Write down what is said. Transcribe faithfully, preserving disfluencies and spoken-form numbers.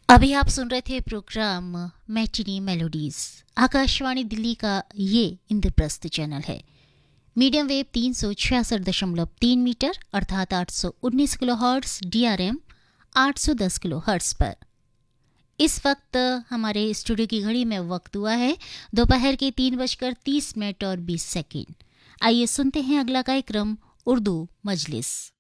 अभी आप सुन रहे थे programme matinee melodies. Akashvani Delhi का ये इंद्रप्रस्थ चैनल है। मीडियम वेव तीन सौ छियासठ दशमलव तीन मीटर अर्थात आठ सौ उन्नीस kilo hertz, D R M आठ सौ दस किलो हर्ट्स पर। इस वक्त हमारे स्टूडियो की घड़ी में वक्त हुआ है दोपहर के तीन बजकर तीस मिनट और बीस सेकेंड। आइए सुनते हैं अगला कार्यक्रम उर्दू मजलिस।